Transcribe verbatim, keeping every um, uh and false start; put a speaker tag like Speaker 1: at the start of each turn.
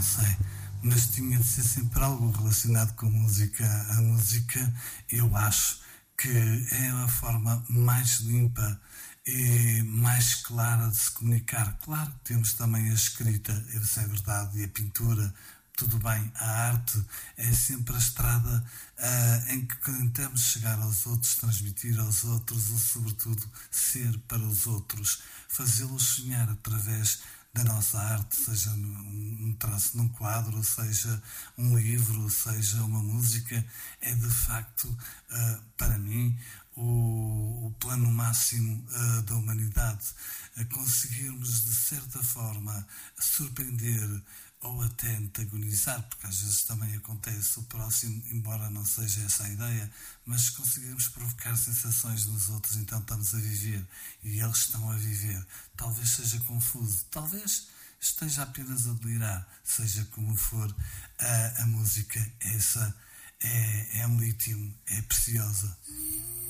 Speaker 1: não sei, mas tinha de ser sempre algo relacionado com música. A música, eu acho que é a forma mais limpa e mais clara de se comunicar. Claro que temos também a escrita, isso é verdade, e a pintura, tudo bem. A arte é sempre a estrada uh, em que tentamos chegar aos outros, transmitir aos outros ou, sobretudo, ser para os outros, fazê-los sonhar através da nossa arte, seja um traço num quadro, seja um livro, seja uma música. É de facto, uh, para mim, o, o plano máximo uh, da humanidade. Uh, conseguirmos, de certa forma, surpreender ou até antagonizar, porque às vezes também acontece o próximo, embora não seja essa a ideia, mas conseguirmos provocar sensações nos outros, então estamos a viver e eles estão a viver. Talvez seja confuso, talvez esteja apenas a delirar, seja como for, a, a música, essa é, é um lítio, é preciosa.